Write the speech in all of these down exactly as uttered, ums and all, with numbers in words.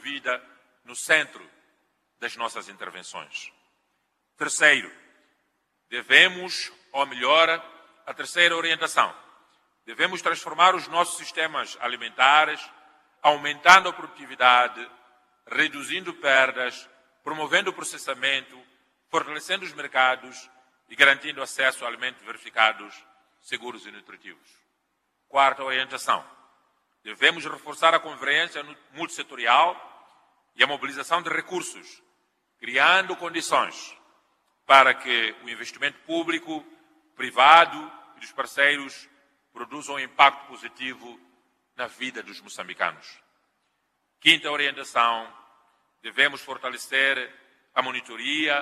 vida no centro das nossas intervenções. Terceiro, devemos, ou melhor, a terceira orientação, devemos transformar os nossos sistemas alimentares, aumentando a produtividade, reduzindo perdas, promovendo o processamento, fortalecendo os mercados e garantindo acesso a alimentos verificados, seguros e nutritivos. Quarta orientação, devemos reforçar a convergência multissetorial e a mobilização de recursos, criando condições para que o investimento público, privado e dos parceiros produzam um impacto positivo na vida dos moçambicanos. Quinta orientação, devemos fortalecer a monitoria,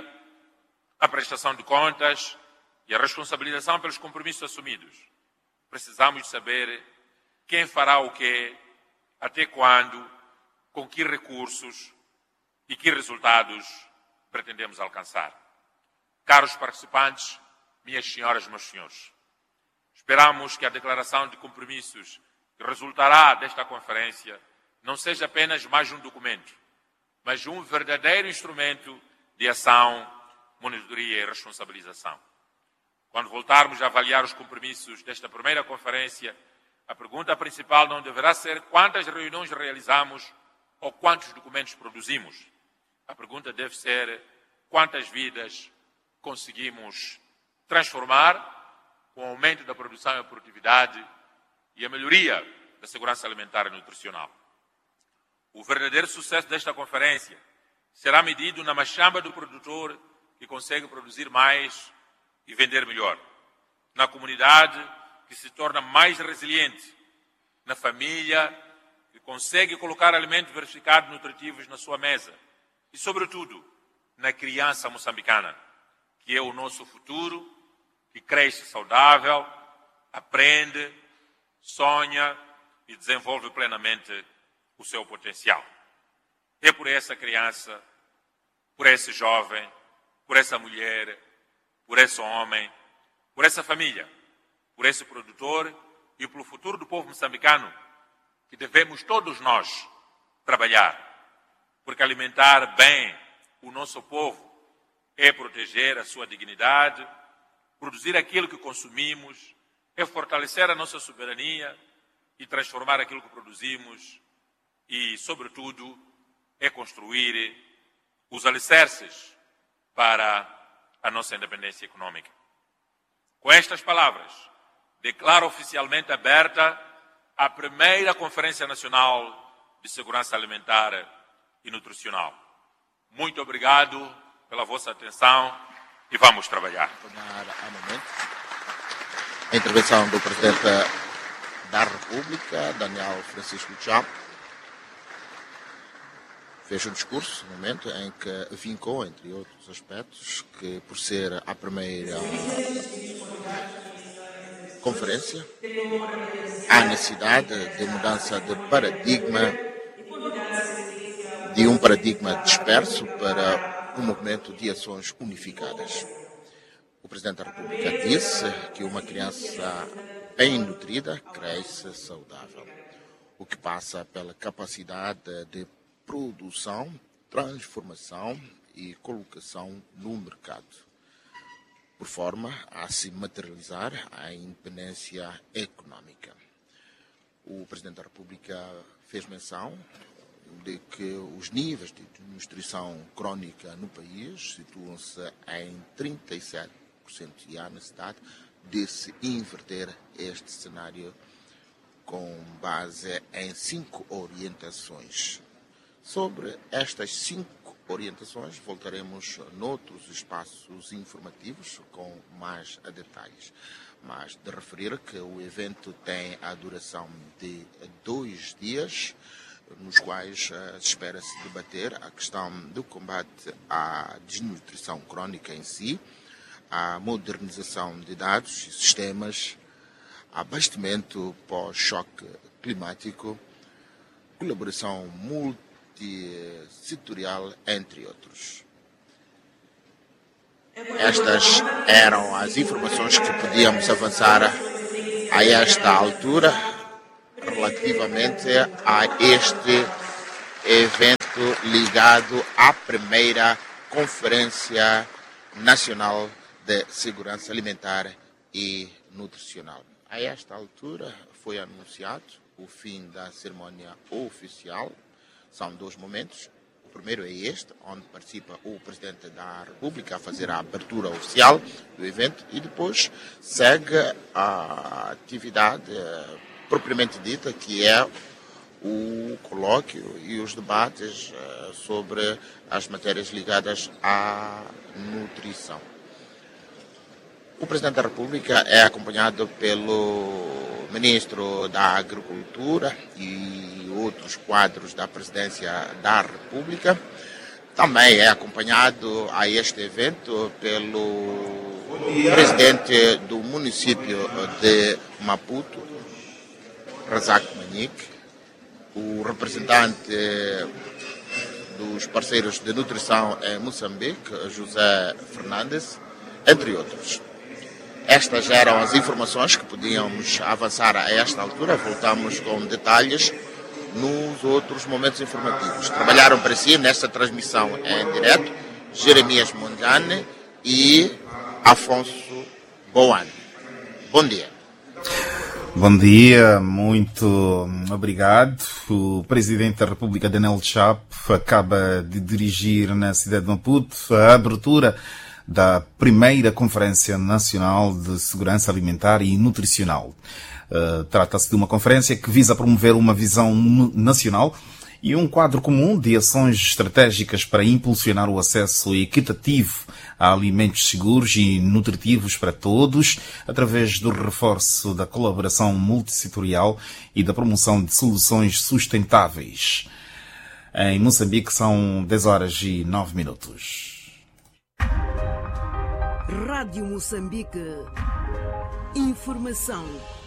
a prestação de contas e a responsabilização pelos compromissos assumidos. Precisamos de saber quem fará o quê, até quando, com que recursos e que resultados pretendemos alcançar. Caros participantes, minhas senhoras e meus senhores, esperamos que a declaração de compromissos que resultará desta conferência não seja apenas mais um documento, mas um verdadeiro instrumento de ação, monitoria e responsabilização. Quando voltarmos a avaliar os compromissos desta primeira conferência, a pergunta principal não deverá ser quantas reuniões realizamos ou quantos documentos produzimos. A pergunta deve ser quantas vidas conseguimos transformar com o aumento da produção e produtividade e a melhoria da segurança alimentar e nutricional. O verdadeiro sucesso desta conferência será medido na machamba do produtor que consegue produzir mais e vender melhor, na comunidade que se torna mais resiliente, na família que consegue colocar alimentos verificados nutritivos na sua mesa e, sobretudo, na criança moçambicana, que é o nosso futuro, que cresce saudável, aprende, sonha e desenvolve plenamente o seu potencial. É por essa criança, por esse jovem, por essa mulher, por esse homem, por essa família, por esse produtor e pelo futuro do povo moçambicano que devemos todos nós trabalhar, porque alimentar bem o nosso povo é proteger a sua dignidade, produzir aquilo que consumimos, é fortalecer a nossa soberania e transformar aquilo que produzimos e, sobretudo, é construir os alicerces para a nossa independência econômica. Com estas palavras, declaro oficialmente aberta a primeira Conferência Nacional de Segurança Alimentar e Nutricional. Muito obrigado pela vossa atenção e vamos trabalhar. A intervenção do Presidente da República, Daniel Francisco Chá, fez um discurso no momento em que vincou, entre outros aspectos, que por ser a primeira conferência, há necessidade de mudança de paradigma, de um paradigma disperso para um movimento de ações unificadas. O Presidente da República disse que uma criança bem nutrida cresce saudável, o que passa pela capacidade de produção, transformação e colocação no mercado, por forma a se materializar a independência econômica. O Presidente da República fez menção de que os níveis de nutrição crónica no país situam-se em trinta e sete por cento e há necessidade de se inverter este cenário com base em cinco orientações. Sobre estas cinco orientações, voltaremos noutros espaços informativos com mais detalhes. Mas de referir que o evento tem a duração de dois dias, nos quais uh, espera-se debater a questão do combate à desnutrição crónica em si, a modernização de dados e sistemas, abastecimento pós-choque climático, colaboração multissetorial, entre outros. Estas eram as informações que podíamos avançar a esta altura relativamente a este evento evento ligado à primeira Conferência Nacional de Segurança Alimentar e Nutricional. A esta altura foi anunciado o fim da cerimónia oficial. São dois momentos. O primeiro é este, onde participa o Presidente da República a fazer a abertura oficial do evento, e depois segue a atividade propriamente dita, que é o colóquio e os debates sobre as matérias ligadas à nutrição. O Presidente da República é acompanhado pelo Ministro da Agricultura e outros quadros da Presidência da República. Também é acompanhado a este evento pelo Presidente do município de Maputo, Razak Manique, o representante dos parceiros de nutrição em Moçambique, José Fernandes, entre outros. Estas eram as informações que podíamos avançar a esta altura. Voltamos com detalhes nos outros momentos informativos. Trabalharam para si nesta transmissão em direto Jeremias Mondlane e Afonso Boane. Bom dia. Bom dia, muito obrigado. O Presidente da República, Daniel Chapo, acaba de dirigir na cidade de Maputo a abertura da primeira Conferência Nacional de Segurança Alimentar e Nutricional. Uh, trata-se de uma conferência que visa promover uma visão nacional e um quadro comum de ações estratégicas para impulsionar o acesso equitativo a alimentos seguros e nutritivos para todos, através do reforço da colaboração multissetorial e da promoção de soluções sustentáveis. Em Moçambique são dez horas e nove minutos. Rádio Moçambique. Informação.